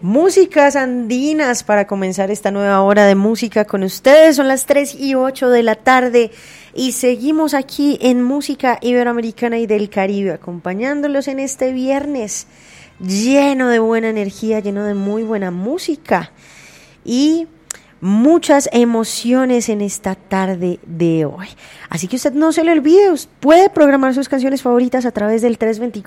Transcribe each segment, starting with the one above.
Músicas andinas para comenzar esta nueva hora de música con ustedes. Son las 3:08 de la tarde y seguimos aquí en Música Iberoamericana y del Caribe, acompañándolos en este viernes lleno de buena energía, lleno de muy buena música y muchas emociones en esta tarde de hoy. Así que usted no se le olvide, puede programar sus canciones favoritas a través del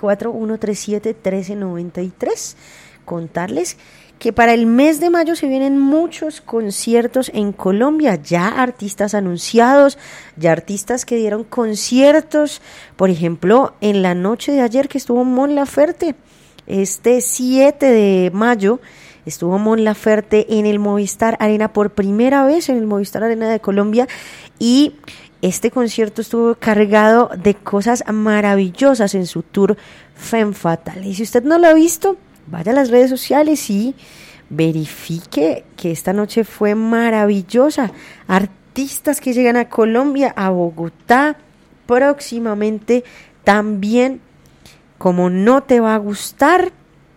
324-137-1393. Contarles que para el mes de mayo se vienen muchos conciertos en Colombia, ya artistas anunciados, ya artistas que dieron conciertos, por ejemplo, en la noche de ayer que estuvo Mon Laferte, este 7 de mayo, estuvo Mon Laferte en el Movistar Arena por primera vez, en el Movistar Arena de Colombia, y este concierto estuvo cargado de cosas maravillosas en su tour Femme Fatale. Y si usted no lo ha visto, vaya a las redes sociales y verifique que esta noche fue maravillosa. Artistas que llegan a Colombia, a Bogotá, próximamente también, como No Te Va a Gustar,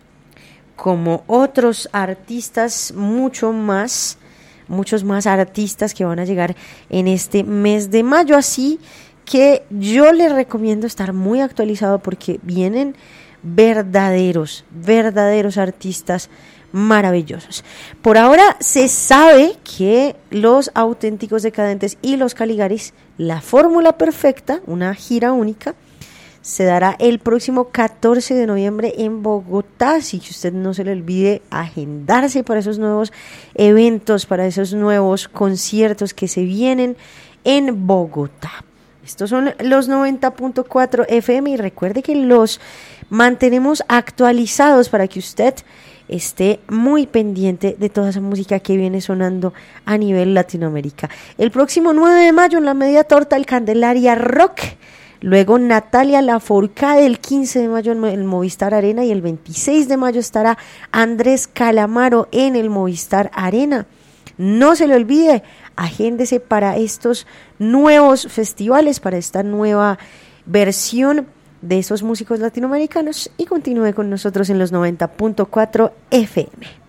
como otros artistas, muchos más artistas que van a llegar en este mes de mayo. Así que yo les recomiendo estar muy actualizado porque vienen verdaderos artistas maravillosos. Por ahora se sabe que Los Auténticos Decadentes y Los Caligaris, la fórmula perfecta, una gira única, se dará el próximo 14 de noviembre en Bogotá, así que usted no se le olvide agendarse para esos nuevos eventos, para esos nuevos conciertos que se vienen en Bogotá. Estos son los 90.4 FM y recuerde que los mantenemos actualizados para que usted esté muy pendiente de toda esa música que viene sonando a nivel Latinoamérica. El próximo 9 de mayo en la Media Torta, el Candelaria Rock. Luego Natalia Lafourcade el 15 de mayo en el Movistar Arena y el 26 de mayo estará Andrés Calamaro en el Movistar Arena. No se le olvide, agéndese para estos nuevos festivales, para esta nueva versión de esos músicos latinoamericanos y continúe con nosotros en los 90.4 FM.